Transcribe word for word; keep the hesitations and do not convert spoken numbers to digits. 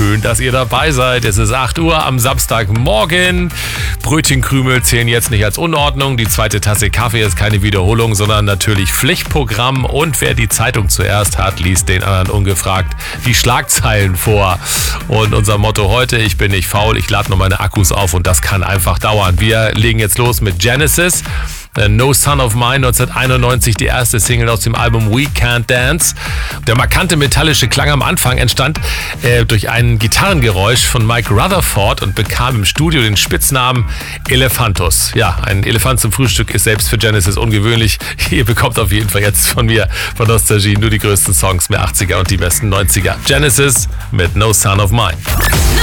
Schön, dass ihr dabei seid. Es ist acht Uhr am Samstagmorgen. Brötchenkrümel zählen jetzt nicht als Unordnung. Die zweite Tasse Kaffee ist keine Wiederholung, sondern natürlich Pflichtprogramm. Und wer die Zeitung zuerst hat, liest den anderen ungefragt die Schlagzeilen vor. Und unser Motto heute: Ich bin nicht faul, ich lade nur meine Akkus auf und das kann einfach dauern. Wir legen jetzt los mit Genesis. No Son of Mine, neunzehnhunderteinundneunzig, die erste Single aus dem Album We Can't Dance. Der markante metallische Klang am Anfang entstand äh, durch ein Gitarrengeräusch von Mike Rutherford und bekam im Studio den Spitznamen Elefantus. Ja, ein Elefant zum Frühstück ist selbst für Genesis ungewöhnlich. Ihr bekommt auf jeden Fall jetzt von mir, von Nostalgie, nur die größten Songs, mehr achtziger und die besten neunziger. Genesis mit No Son of Mine.